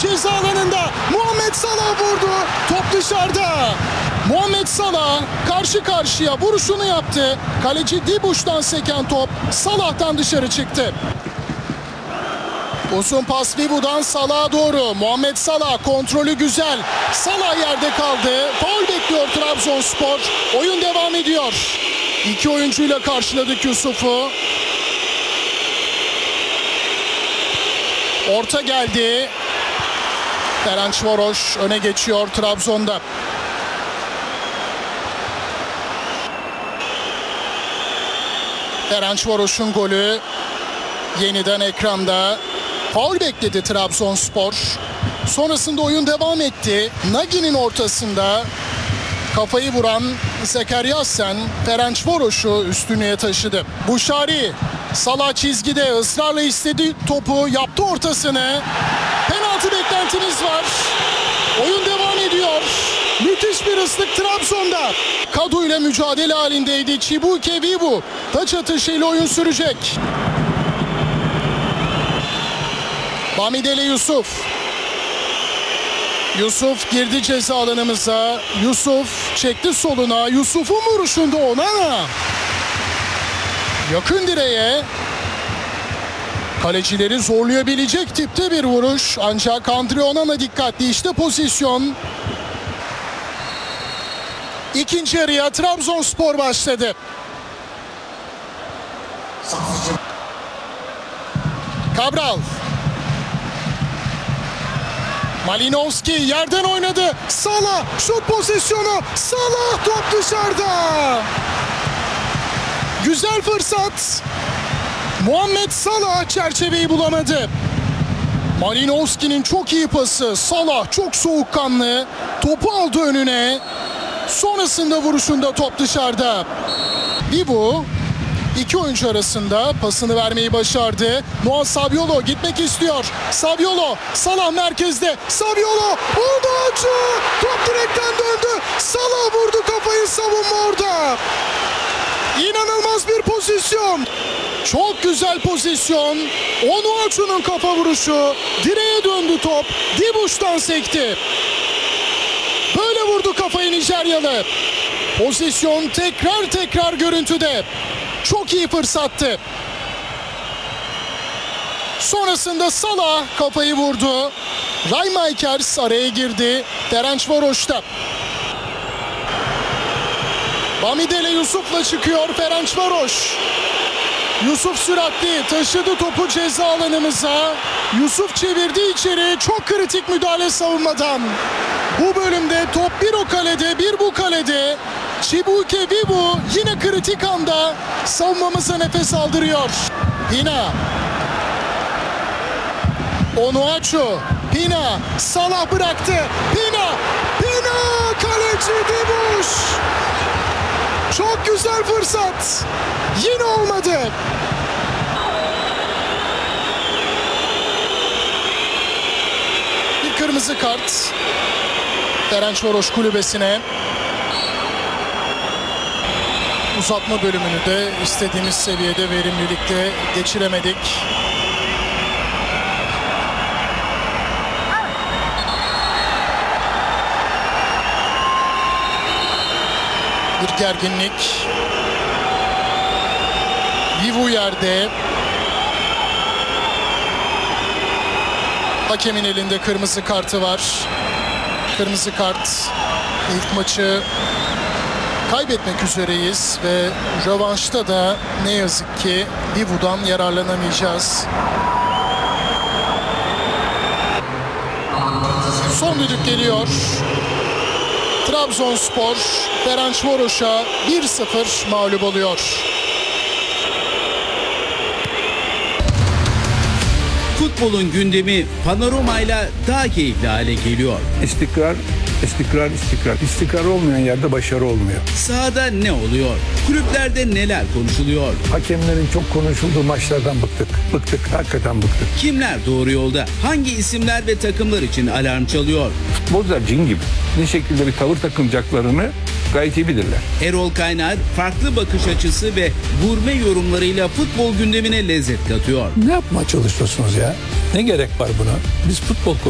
Ceza alanında Muhammed Salah vurdu. Top dışarıda. Muhammed Salah karşı karşıya vuruşunu yaptı. Kaleci Dibuş'tan seken top Salah'tan dışarı çıktı. Uzun pas Vivu'dan Salah'a doğru. Muhammed Salah kontrolü güzel. Salah yerde kaldı. Faul bekliyor Trabzonspor. Oyun devam ediyor. İki oyuncuyla karşıladık Yusuf'u. Orta geldi. Ferencvaroş öne geçiyor Trabzon'da. Ferencvaroş'un golü yeniden ekranda. Faul bekledi Trabzonspor. Sonrasında oyun devam etti. Nagi'nin ortasında kafayı vuran Zekeryasen Ferencvaroş'u üstünlüğe taşıdı. Buşari Salah çizgide ısrarla istedi topu, yaptı ortasını. Penaltı beklentimiz var. Oyun devam ediyor. Müthiş bir ıslık Trabzon'da. Kadu ile mücadele halindeydi. Chibuike Vivu taç atışıyla oyun sürecek. Bamidele Yusuf. Yusuf girdi ceza alanımıza. Yusuf çekti soluna. Yusuf'un vuruşunda Onana. Yakın direğe. Kalecileri zorlayabilecek tipte bir vuruş. Ancak Andre Onana dikkatli. İşte pozisyon. İkinci yarıya Trabzonspor başladı. Cabral. Malinowski yerden oynadı. Salah şut pozisyonu. Salah top dışarıda. Güzel fırsat. Muhammed Salah çerçeveyi bulamadı. Malinowski'nin çok iyi pası. Salah çok soğukkanlı. Topu aldı önüne. Sonrasında vuruşunda top dışarıda. Vivu İki oyuncu arasında pasını vermeyi başardı. Noah Saviolo gitmek istiyor. Saviolo, Salah merkezde. Saviolo, Onuachu top direkten döndü. Salah vurdu kafayı, savunma orada. İnanılmaz bir pozisyon. Çok güzel pozisyon. Onuachu'nun kafa vuruşu. Direğe döndü top. Dibuş'tan sekti. Böyle vurdu kafayı Nijeryalı. Pozisyon tekrar görüntüde. Çok iyi fırsattı. Sonrasında Salah kafayı vurdu. Raymakers araya girdi. Ferencvaroş'ta. Bamidele Yusuf'la çıkıyor Ferencvaroş. Yusuf süratli taşıdı topu ceza alanımıza. Yusuf çevirdi içeri. Çok kritik müdahale savunmadan. Bu bölümde top bir o kalede bir bu kalede. Chibuike Vivu yine kritik anda savunmamıza nefes aldırıyor. Pina. Onuachu. Pina. Salah bıraktı. Pina. Kaleci Dibuş. Çok güzel fırsat. Yine olmadı. Bir kırmızı kart. Ferencvaroş kulübesine. Uzatma bölümünü de istediğimiz seviyede verimlilikte geçiremedik. Bir gerginlik. Vivu yerde. Hakemin elinde kırmızı kartı var. Kırmızı kart. İlk maçı kaybetmek üzereyiz ve rövanşta da ne yazık ki Vivu'dan yararlanamayacağız. Son düdük geliyor. Trabzonspor Ferencvaroş'a 1-0 mağlup oluyor. Futbolun gündemi Panorama'yla daha keyifli hale geliyor. İstikrar. İstikrar olmayan yerde başarı olmuyor. Sahada ne oluyor? Kulüplerde neler konuşuluyor? Hakemlerin çok konuşulduğu maçlardan bıktık. Hakikaten bıktık. Kimler doğru yolda? Hangi isimler ve takımlar için alarm çalıyor? Futbolcular cin gibi. Ne şekilde bir tavır takınacaklarını gayet iyi bilirler. Erol Kaynar farklı bakış açısı ve gurme yorumlarıyla futbol gündemine lezzet katıyor. Ne yapmaya çalışıyorsunuz ya? Ne gerek var buna? Biz futbol